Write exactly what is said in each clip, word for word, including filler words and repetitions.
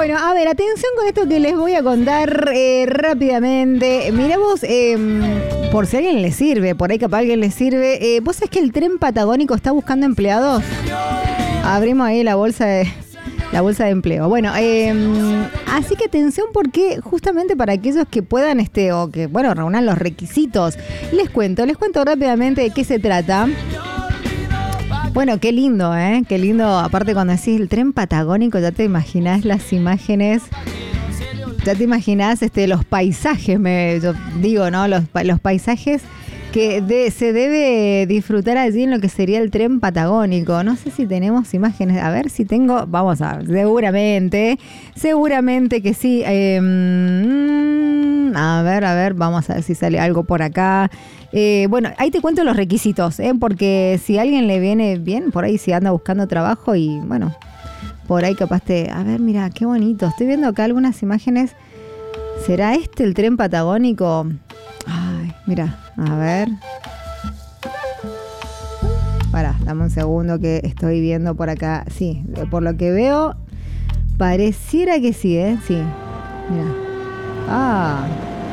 Bueno, a ver, atención con esto que les voy a contar eh, rápidamente. Miremos, eh, por si a alguien le sirve, por ahí capaz a alguien le sirve. Eh, ¿Vos sabés que el tren patagónico está buscando empleados? Abrimos ahí la bolsa de... La bolsa de empleo. Bueno, eh, así que atención porque justamente para aquellos que puedan, este, o que, bueno, reúnan los requisitos. Les cuento, les cuento rápidamente de qué se trata. Bueno, qué lindo, ¿eh? Qué lindo. Aparte cuando decís el tren patagónico, ya te imaginás las imágenes, ya te imaginás este, los paisajes, me, yo digo, ¿no? Los, los paisajes que de, se debe disfrutar allí en lo que sería el tren patagónico. No sé si tenemos imágenes. A ver si tengo. Vamos a ver. Seguramente. Seguramente que sí. Eh, a ver, a ver. Vamos a ver si sale algo por acá. Eh, bueno, ahí te cuento los requisitos, ¿eh? Porque si a alguien le viene bien, por ahí si anda buscando trabajo y bueno, por ahí capaz te... A ver, mira, qué bonito. Estoy viendo acá algunas imágenes. ¿Será este el tren patagónico? Ay, mira. A ver. Pará, dame un segundo que estoy viendo por acá. Sí, por lo que veo, pareciera que sí, ¿eh? Sí. Mira. Ah.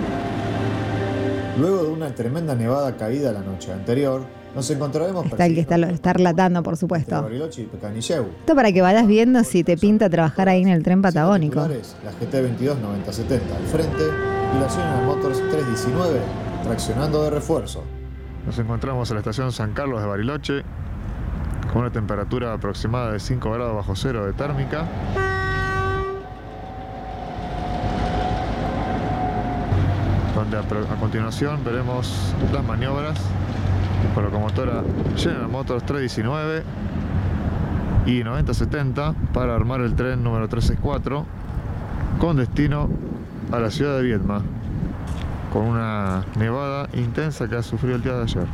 Luego de una tremenda nevada caída la noche anterior, nos encontraremos... Está el que está, está relatando, por supuesto. Bariloche y Pecanilleu. Esto para que vayas viendo si te pinta trabajar ahí en el tren patagónico. La G T veintidós noventa setenta al frente y la General Motors trescientos diecinueve traccionando de refuerzo. Nos encontramos en la estación San Carlos de Bariloche con una temperatura aproximada de cinco grados bajo cero de térmica. Donde a, a continuación veremos las maniobras con locomotora General Motors trescientos diecinueve y noventa setenta para armar el tren número trescientos sesenta y cuatro con destino a la ciudad de Viedma, con una nevada intensa que ha sufrido el día de ayer.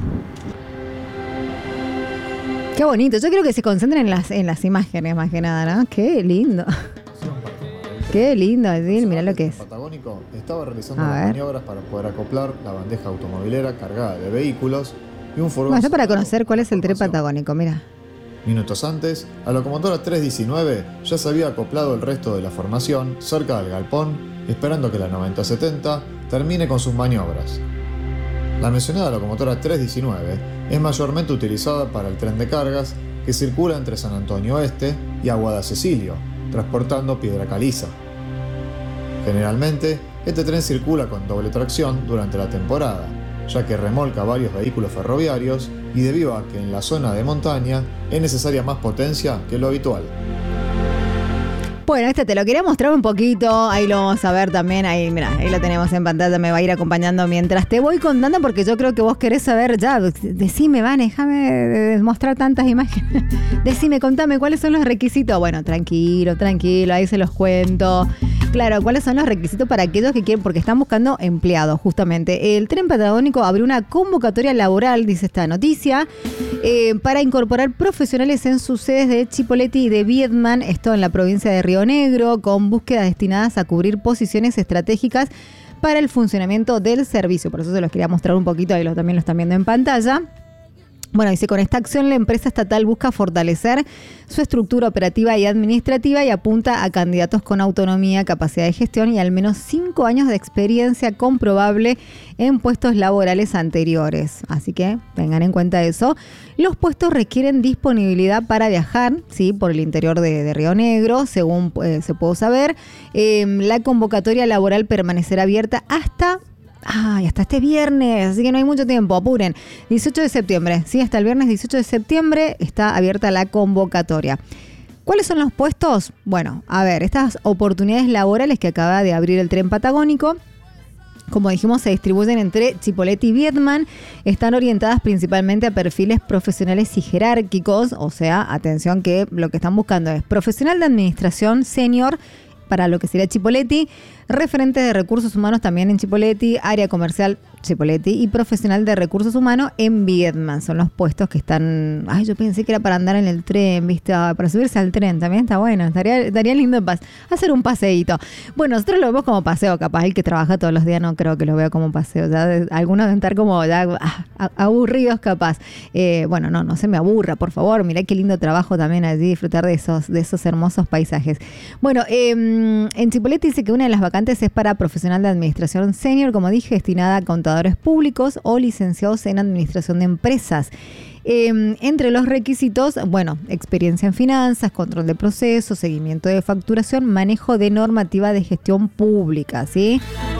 Qué bonito, yo creo que se concentren en las, en las imágenes más que nada, ¿no? Qué lindo. Qué lindo, Edil, mirá lo que es. El patagónico estaba realizando las maniobras para poder acoplar la bandeja automovilera cargada de vehículos y un furgón. Bueno, esto para conocer cuál es el tren patagónico, mira. Minutos antes, la locomotora trescientos diecinueve ya se había acoplado el resto de la formación cerca del galpón, esperando que la noventa setenta termine con sus maniobras. La mencionada locomotora trescientos diecinueve es mayormente utilizada para el tren de cargas que circula entre San Antonio Oeste y Aguada Cecilio, transportando piedra caliza. Generalmente, este tren circula con doble tracción durante la temporada, ya que remolca varios vehículos ferroviarios y debido a que en la zona de montaña es necesaria más potencia que lo habitual. Bueno, este te lo quería mostrar un poquito, ahí lo vamos a ver también, ahí mira, ahí lo tenemos en pantalla, me va a ir acompañando mientras te voy contando porque yo creo que vos querés saber ya, decime, Van, déjame mostrar tantas imágenes, decime, contame cuáles son los requisitos. Bueno, tranquilo, tranquilo, ahí se los cuento. Claro, ¿cuáles son los requisitos para aquellos que quieren? Porque están buscando empleados, justamente. El tren patagónico abrió una convocatoria laboral, dice esta noticia, eh, para incorporar profesionales en sus sedes de Chipoleti y de Viedma, esto en la provincia de Río Negro, con búsquedas destinadas a cubrir posiciones estratégicas para el funcionamiento del servicio. Por eso se los quería mostrar un poquito, ahí lo, también lo están viendo en pantalla. Bueno, dice, con esta acción la empresa estatal busca fortalecer su estructura operativa y administrativa y apunta a candidatos con autonomía, capacidad de gestión y al menos cinco años de experiencia comprobable en puestos laborales anteriores. Así que tengan en cuenta eso. Los puestos requieren disponibilidad para viajar, ¿sí? Por el interior de, de Río Negro, según eh, se pudo saber. Eh, la convocatoria laboral permanecerá abierta hasta... Ay, hasta este viernes, así que no hay mucho tiempo, apuren. dieciocho de septiembre, sí, hasta el viernes dieciocho de septiembre está abierta la convocatoria. ¿Cuáles son los puestos? Bueno, a ver, estas oportunidades laborales que acaba de abrir el tren patagónico, como dijimos, se distribuyen entre Chipoleti y Viedma, están orientadas principalmente a perfiles profesionales y jerárquicos, o sea, atención que lo que están buscando es profesional de administración senior, para lo que sería Chipoleti, referente de recursos humanos también en Chipoleti, área comercial Chipoleti y profesional de recursos humanos en Viedma. Son los puestos que están... Ay, yo pensé que era para andar en el tren, ¿viste? Para subirse al tren también está bueno. Estaría, estaría lindo en paz, hacer un paseíto. Bueno, nosotros lo vemos como paseo, capaz. El que trabaja todos los días no creo que lo vea como paseo. Ya de, algunos deben estar como ya ah, aburridos capaz. Eh, bueno, no, no se me aburra, por favor. Mirá qué lindo trabajo también allí, disfrutar de esos, de esos hermosos paisajes. Bueno, eh, en Chipoleti dice que una de las vacantes es para profesional de administración senior, como dije, destinada a contadores públicos o licenciados en administración de empresas. Eh, entre los requisitos, bueno, experiencia en finanzas, control de procesos, seguimiento de facturación, manejo de normativa de gestión pública, ¿sí?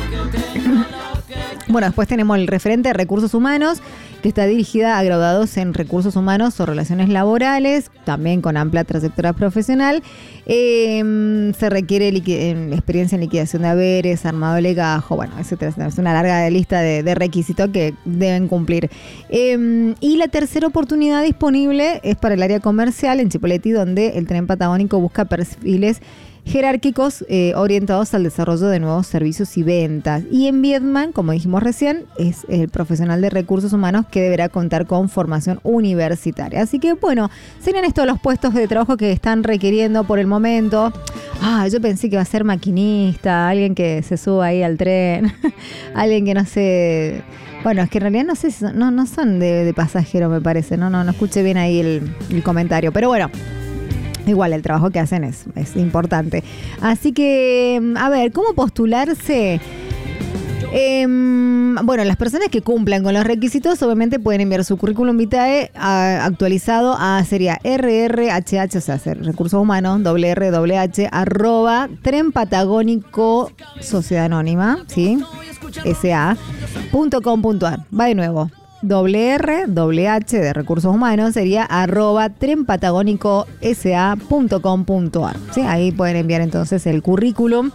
Bueno, después tenemos el referente de recursos humanos, que está dirigida a graduados en recursos humanos o relaciones laborales, también con amplia trayectoria profesional. Eh, se requiere liqui- experiencia en liquidación de haberes, armado de legajo, bueno, etcétera. Es una larga lista de, de requisitos que deben cumplir. Eh, y la tercera oportunidad disponible es para el área comercial en Chipoleti, donde el Tren Patagónico busca perfiles jerárquicos eh, orientados al desarrollo de nuevos servicios y ventas. Y en Viedma, como dijimos recién, es el profesional de recursos humanos que deberá contar con formación universitaria. Así que, bueno, serían estos los puestos de trabajo que están requiriendo por el momento. Ah, yo pensé que iba a ser maquinista, alguien que se suba ahí al tren, alguien que no sé... Bueno, es que en realidad no sé si son, no, no son de, de pasajero, me parece. No, no, no escuché bien ahí el, el comentario. Pero bueno, igual el trabajo que hacen es, es importante. Así que, a ver, ¿cómo postularse? Eh, bueno, las personas que cumplan con los requisitos obviamente pueden enviar su currículum vitae a, actualizado a sería rrhh, o sea, recursos humanos, rrh, arroba Tren Patagónico Sociedad Anónima, ¿sí? sa punto com punto ar. Va de nuevo. R R H de recursos humanos sería arroba trenpatagónico sa punto com punto ar. ¿Sí? Ahí pueden enviar entonces el currículum.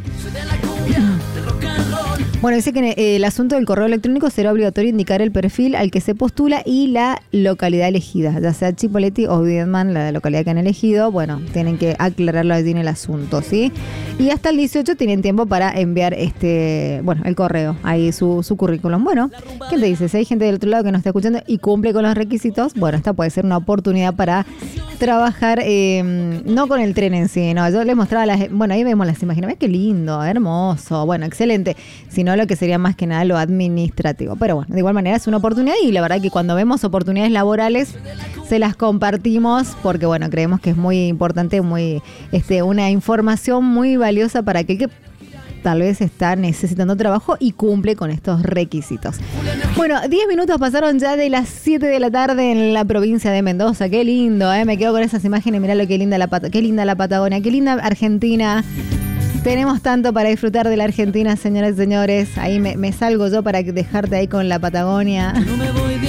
Bueno, dice que eh, el asunto del correo electrónico será obligatorio indicar el perfil al que se postula y la localidad elegida, ya sea Chipoleti o Viedma, la localidad que han elegido. Bueno, tienen que aclararlo allí en el asunto, ¿sí? Y hasta el dieciocho tienen tiempo para enviar este, bueno, el correo, ahí su, su currículum. Bueno, ¿quién te dice? Si hay gente del otro lado que nos está escuchando y cumple con los requisitos, bueno, esta puede ser una oportunidad para trabajar, eh, no con el tren en sí, no, yo les mostraba las, bueno, ahí vemos las imágenes, ¡ves qué lindo, hermoso, bueno, excelente, sino lo que sería más que nada lo administrativo, pero bueno, de igual manera es una oportunidad y la verdad que cuando vemos oportunidades laborales se las compartimos porque bueno, creemos que es muy importante, muy, este, una información muy valiosa para aquel que tal vez está necesitando trabajo y cumple con estos requisitos. Bueno, diez minutos pasaron ya de las siete de la tarde en la provincia de Mendoza. Qué lindo, ¿eh? Me quedo con esas imágenes. Mirá lo que linda la Pat- qué linda la Patagonia, qué linda Argentina. Tenemos tanto para disfrutar de la Argentina, señoras y señores. Ahí me, me salgo yo para dejarte ahí con la Patagonia.